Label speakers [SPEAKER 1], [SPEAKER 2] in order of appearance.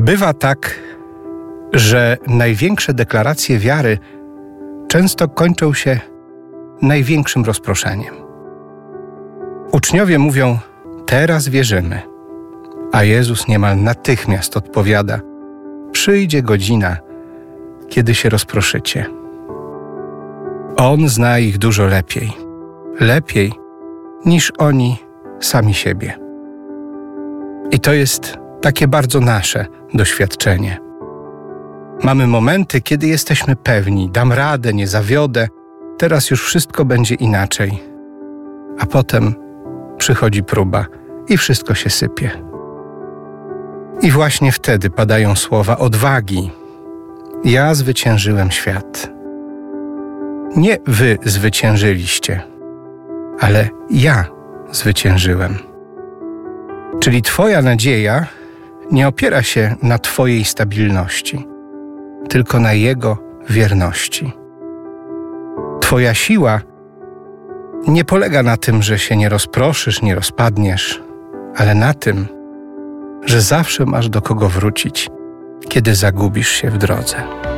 [SPEAKER 1] Bywa tak, że największe deklaracje wiary często kończą się największym rozproszeniem. Uczniowie mówią: teraz wierzymy, a Jezus niemal natychmiast odpowiada: przyjdzie godzina, kiedy się rozproszycie. On zna ich dużo lepiej niż oni sami siebie. I to jest takie bardzo nasze doświadczenie. Mamy momenty, kiedy jesteśmy pewni: dam radę, nie zawiodę, teraz już wszystko będzie inaczej. A potem przychodzi próba i wszystko się sypie. I właśnie wtedy padają słowa odwagi. Ja zwyciężyłem świat. Nie wy zwyciężyliście, ale ja zwyciężyłem. Czyli twoja nadzieja nie opiera się na twojej stabilności, tylko na Jego wierności. Twoja siła nie polega na tym, że się nie rozproszysz, nie rozpadniesz, ale na tym, że zawsze masz do kogo wrócić, kiedy zagubisz się w drodze.